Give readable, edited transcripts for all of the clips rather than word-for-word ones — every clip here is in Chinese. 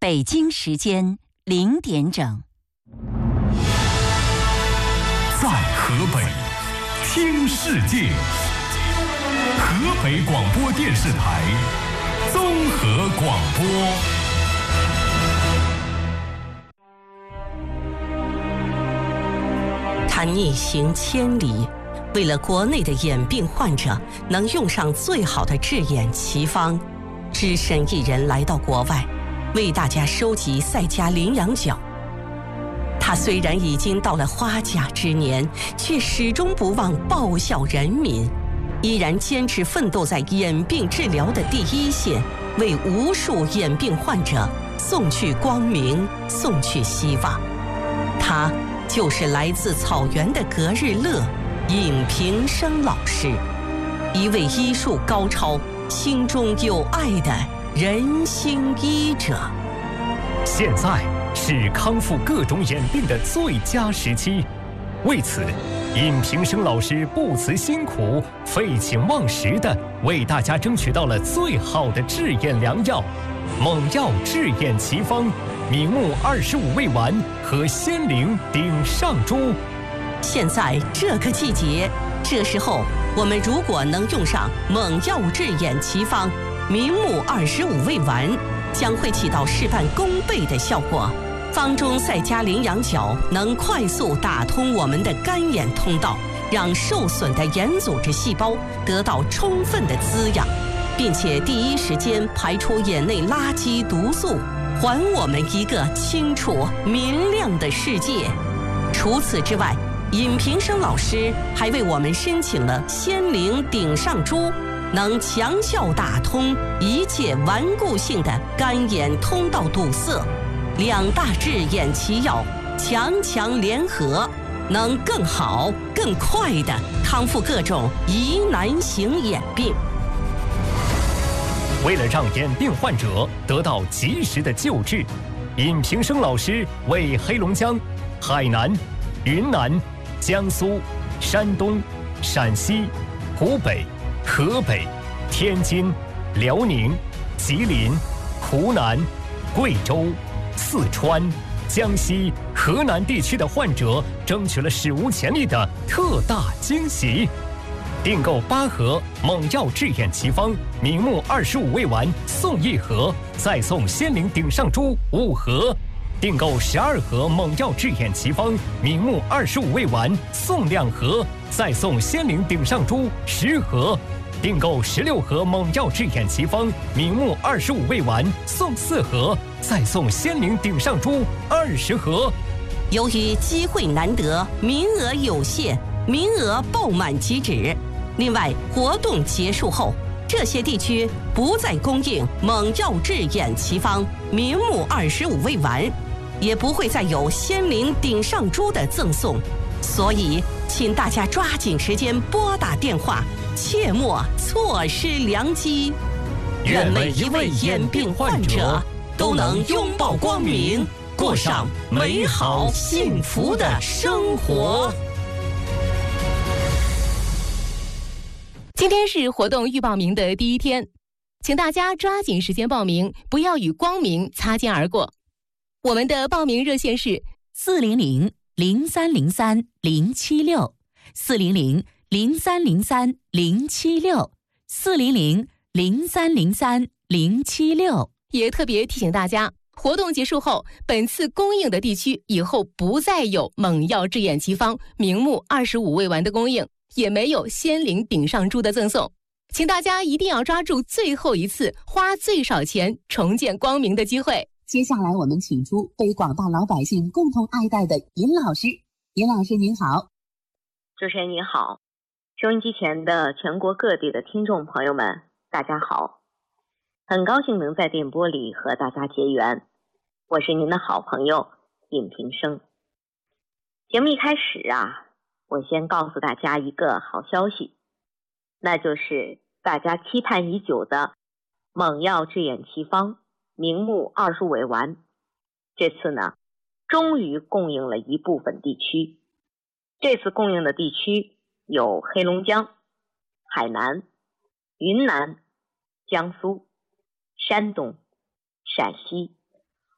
北京时间0点整。 在河北听世界，河北广播电视台综合广播。 他逆行千里，为了国内的眼病患者能用上最好的治眼奇方，只身一人来到国外，为大家收集赛迦羚羊角。他虽然已经到了花甲之年，却始终不忘报效人民，依然坚持奋斗在眼病治疗的第一线，为无数眼病患者送去光明，送去希望。他就是来自草原的格日乐尹平生老师，一位医术高超、心中有爱的人心医者。 现在是康复各种眼病的最佳时期，为此，尹平生老师不辞辛苦、废寝忘食地为大家争取到了最好的治眼良药——猛药治眼奇方、明目25味丸和仙灵顶上珠。 现在这个季节，这时候我们如果能用上猛药治眼奇方、明目25味丸，将会起到事半功倍的效果。方中赛迦羚羊角能快速打通我们的干眼通道，让受损的眼组织细胞得到充分的滋养，并且第一时间排出眼内垃圾毒素，还我们一个清楚明亮的世界。除此之外，尹平生老师还为我们申请了仙灵顶上珠，能强效打通一切顽固性的干眼通道堵塞。两大治眼奇药强联合，能更好更快地康复各种疑难型眼病。 为了让眼病患者得到及时的救治，尹平生老师为黑龙江、海南、云南、江苏、山东、陕西、湖北、河北、天津、辽宁、吉林、湖南、贵州、四川、江西、河南地区的患者争取了史无前例的特大惊喜。订购8盒猛药治眼奇方、明目25味丸送1盒，再送仙灵顶上珠5盒。订购12盒猛药治眼奇方、明目25味丸送2盒，再送仙灵顶上珠10盒。订购16盒猛药治眼奇方、明目25味丸送4盒，再送仙灵顶上珠20盒。 由于机会难得，名额有限，名额爆满即止。另外，活动结束后，这些地区不再供应猛药治眼奇方、明目25味丸，也不会再有仙灵顶上珠的赠送。所以，请大家抓紧时间拨打电话，切莫错失良机。 愿每一位眼病患者都能拥抱光明，过上美好幸福的生活。 今天是活动预报名的第一天，请大家抓紧时间报名，不要与光明擦肩而过。我们的报名热线是 400-303-076，400-303-076，400-303-076。 也特别提醒大家，活动结束后，本次供应的地区以后不再有猛药治眼奇方、明目25味丸的供应，也没有仙灵顶上珠的赠送。请大家一定要抓住最后一次花最少钱重见光明的机会。 接下来我们请出被广大老百姓共同爱戴的尹老师。尹老师您好。 主持人您好，收音机前的全国各地的听众朋友们大家好，很高兴能在电波里和大家结缘，我是您的好朋友尹平生。节目一开始我先告诉大家一个好消息，那就是大家期盼已久的猛药治眼奇方、明目25味丸，这次呢终于供应了一部分地区。这次供应的地区有黑龙江、海南、云南、江苏、山东、陕西、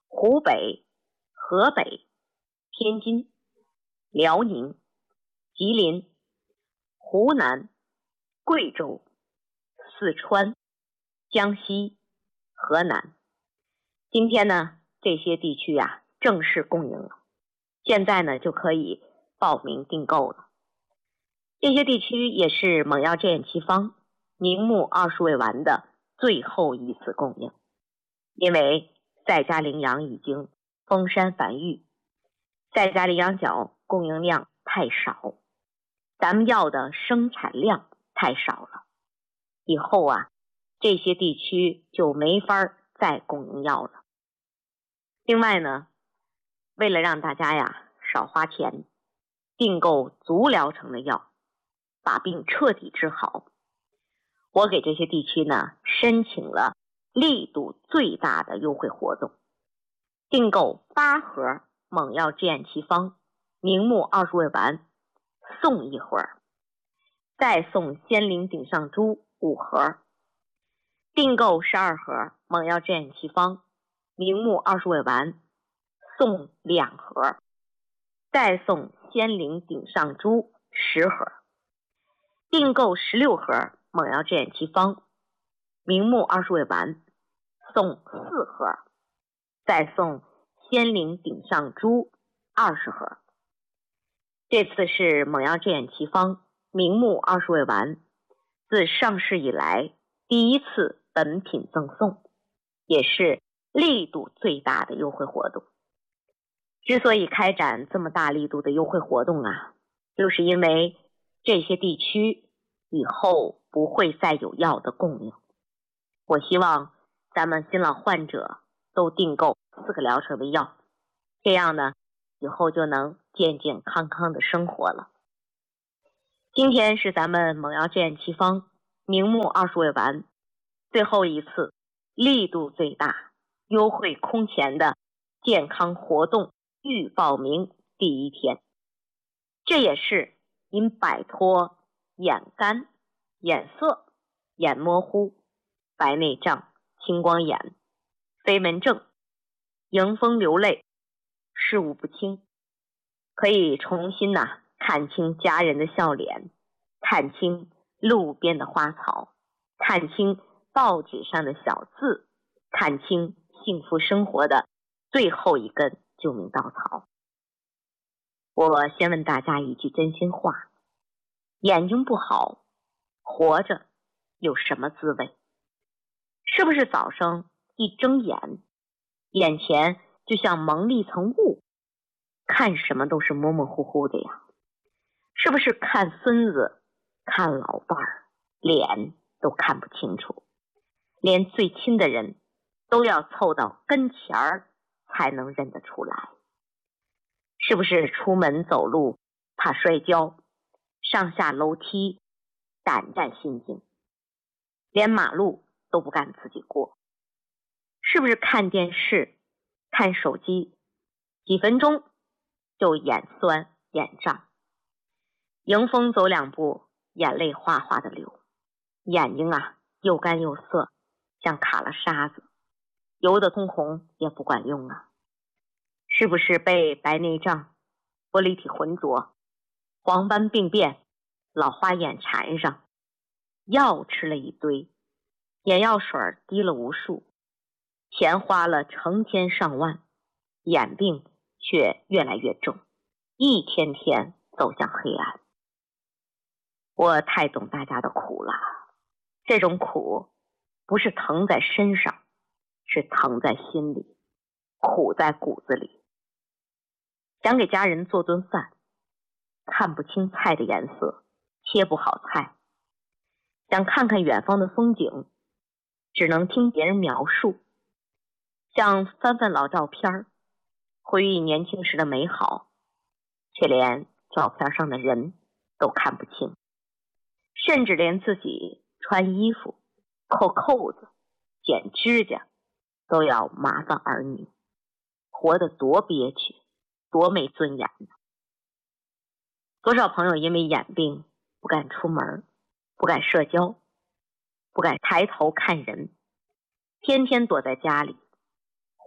湖北、河北、天津、辽宁、吉林、湖南、贵州、四川、江西、河南。今天呢，这些地区正式供应了，现在呢就可以报名订购了。这些地区也是猛药制验奇方明目20味丸的最后一次供应，因为赛嘉羚羊已经封山繁育，赛嘉羚羊角供应量太少，咱们要的生产量太少了，以后这些地区就没法再供应药了。另外呢，为了让大家少花钱，订购足疗程的药，把病彻底治好，我给这些地区呢申请了力度最大的优惠活动，订购8盒猛药制验奇方明目20味丸送1盒，再送仙灵顶上珠5盒，订购12盒猛药制验奇方明目20味丸送2盒，再送仙灵顶上珠10盒，订购16盒猛药制验奇方明目20味丸送4盒，再送仙灵顶上珠20盒。这次是猛药制验奇方明目20味丸自上市以来第一次本品赠送，也是力度最大的优惠活动。之所以开展这么大力度的优惠活动就是因为这些地区以后不会再有药的供应。我希望咱们新老患者都订购4个疗程的药，这样呢，以后就能健健康康的生活了。今天是咱们猛药制验奇方明目20味丸最后一次力度最大、优惠空前的健康活动预报名第一天，这也是您摆脱眼干、眼涩、眼模糊、白内障、青光眼、飞蚊症、迎风流泪、视物不清，可以重新看清家人的笑脸，看清路边的花草，看清报纸上的小字，看清幸福生活的最后一根救命稻草。我先问大家一句真心话，眼睛不好，活着有什么滋味？是不是早上一睁眼，眼前就像蒙了一层雾，看什么都是模模糊糊的呀？是不是看孙子、看老伴儿，脸都看不清楚，连最亲的人都要凑到跟前儿才能认得出来？是不是出门走路怕摔跤，上下楼梯胆战心惊，连马路都不敢自己过？是不是看电视、看手机几分钟就眼酸眼胀，迎风走2步眼泪哗哗的流，眼睛又干又涩，像卡了沙子，油得通红也不管用是不是被白内障、玻璃体浑浊、黄斑病变、老花眼缠上，药吃了一堆，眼药水滴了无数，钱花了成千上万，眼病却越来越重，一天天走向黑暗？我太懂大家的苦了，这种苦不是疼在身上，是疼在心里，苦在骨子里。想给家人做顿饭，看不清菜的颜色，切不好菜；想看看远方的风景，只能听别人描述；想翻翻老照片，回忆年轻时的美好，却连照片上的人都看不清，甚至连自己穿衣服、扣扣子、剪指甲都要麻烦儿女，活得多憋屈，多没尊严呢！多少朋友因为眼病不敢出门，不敢社交，不敢抬头看人，天天躲在家里，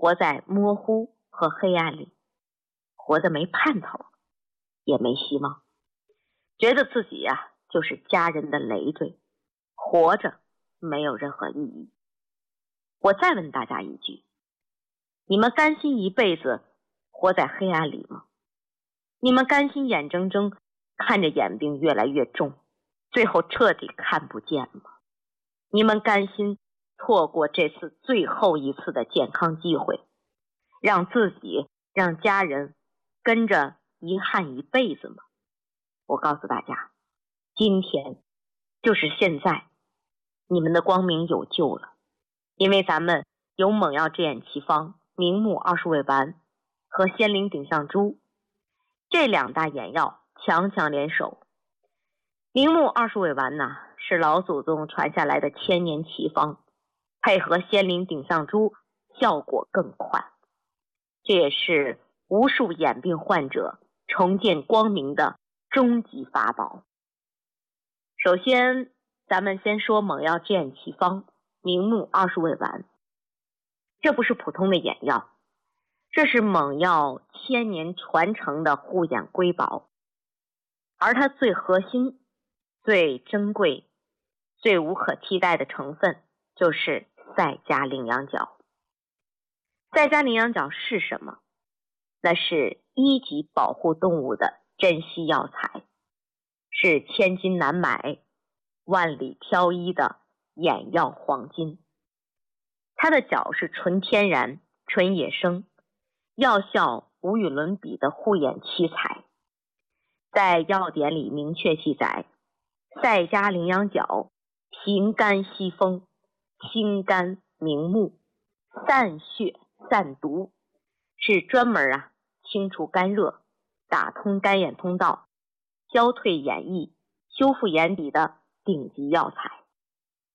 活在模糊和黑暗里，活得没盼头，也没希望，觉得自己就是家人的累赘，活着没有任何意义。我再问大家一句，你们甘心一辈子活在黑暗里吗？你们甘心眼睁睁看着眼病越来越重，最后彻底看不见吗？你们甘心错过这次最后一次的健康机会，让自己让家人跟着遗憾一辈子吗？我告诉大家，今天就是现在，你们的光明有救了，因为咱们有猛药制眼奇方、明目20味丸和仙灵顶上珠这2大眼药强强联手。明目20味丸是老祖宗传下来的千年奇方，配合仙灵顶上珠效果更快，这也是无数眼病患者重见光明的终极法宝。首先咱们先说猛药制眼奇方明目20味丸，这不是普通的眼药，这是猛药千年传承的护眼瑰宝，而它最核心、最珍贵、最无可替代的成分就是赛迦羚羊角。赛迦羚羊角是什么？那是1级保护动物的珍稀药材，是千金难买、万里挑一的眼药黄金。它的角是纯天然、纯野生，药效无与伦比的护眼奇才。在药典里明确记载，赛迦羚羊角平肝息风，清肝明目，散血散毒，是专门清除肝热、打通干眼通道、消退眼翳、修复眼底的顶级药材。